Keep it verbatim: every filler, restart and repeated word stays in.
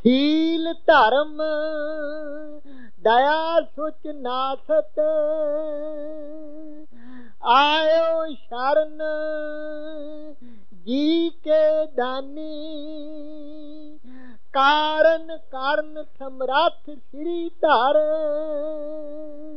ਸੀਲ ਧਰਮ ਦਇਆ ਸੁਚ ਨਾਸਤ ਆਇਓ ਸ਼ਰਨ ਜੀ ਕੇ ਦਾਨੀ ਕਾਰਨ ਕਾਰਨ ਸਮਰੱਥ ਸ੍ਰੀ ਧਰ